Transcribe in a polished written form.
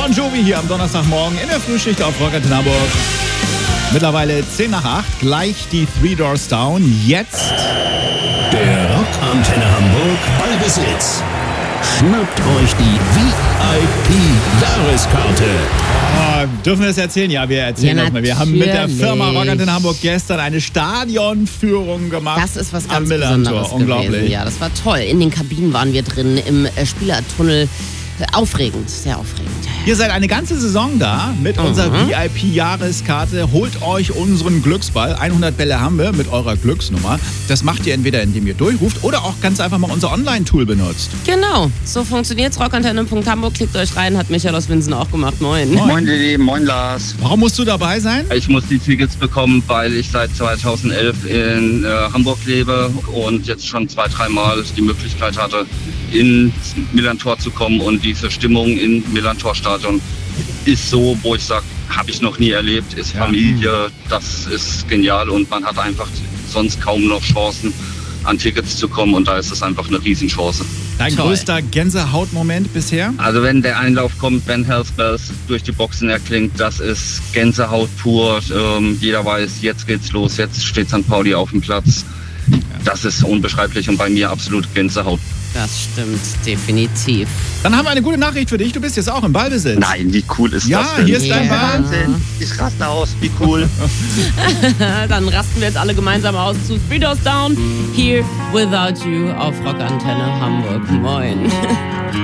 Bon Jovi hier am Donnerstagmorgen in der Frühschicht auf Rock Antenne Hamburg. Mittlerweile 10 nach 8, gleich die Three Doors Down. Jetzt der Rock Antenne Hamburg Ballbesitz. Schnappt euch die VIP-Jahreskarte. Dürfen wir das erzählen? Ja, wir erzählen das mal. Wir haben mit der Firma Rock Antenne Hamburg gestern eine Stadionführung gemacht. Das ist was ganz am Millerntor. Besonderes Unglaublich. gewesen. Ja, das war toll. In den Kabinen waren wir drin, im Spielertunnel. Aufregend, sehr aufregend. Ihr seid eine ganze Saison da mit unserer VIP-Jahreskarte. Holt euch unseren Glücksball. 100 Bälle haben wir mit eurer Glücksnummer. Das macht ihr entweder, indem ihr durchruft oder auch ganz einfach mal unser Online-Tool benutzt. Genau, so funktioniert's. Rockantenne.hamburg, klickt euch rein, hat Michael aus Winsen auch gemacht. Moin. Moin Lili, moin Lars. Warum musst du dabei sein? Ich muss die Tickets bekommen, weil ich seit 2011 in Hamburg lebe und jetzt schon 2-3 Mal die Möglichkeit hatte, ins Millerntor zu kommen. Und diese Stimmung im Millerntor-Stadion ist so, wo ich sage, habe ich noch nie erlebt, ist Familie, das ist genial und man hat einfach sonst kaum noch Chancen, an Tickets zu kommen und da ist es einfach eine Riesenchance. Dein größter Gänsehautmoment bisher? Also wenn der Einlauf kommt, wenn Hells Bells durch die Boxen erklingt, das ist Gänsehaut pur. Jeder weiß, jetzt geht's los, jetzt steht St. Pauli auf dem Platz. Das ist unbeschreiblich und bei mir absolut Gänsehaut. Das stimmt, definitiv. Dann haben wir eine gute Nachricht für dich. Du bist jetzt auch im Ballbesitz. Nein, wie cool ist das denn? Ja, hier ist dein Ball. Wahnsinn, ich raste aus, wie cool. Dann rasten wir jetzt alle gemeinsam aus zu Three Doors Down, Here Without You auf Rockantenne Hamburg. Moin.